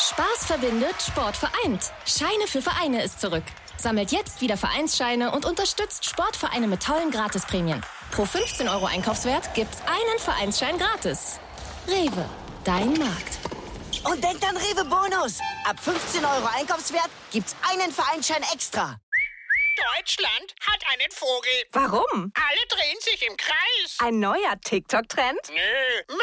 Spaß verbindet, Sport vereint. Scheine für Vereine ist zurück. Sammelt jetzt wieder Vereinsscheine und unterstützt Sportvereine mit tollen Gratisprämien. Pro 15 € Einkaufswert gibt's einen Vereinsschein gratis. Rewe, dein Markt. Und denkt an Rewe Bonus. Ab 15 € Einkaufswert gibt's einen Vereinsschein extra. Deutschland hat einen Vogel. Warum? Alle drehen sich im Kreis. Ein neuer TikTok-Trend? Nö,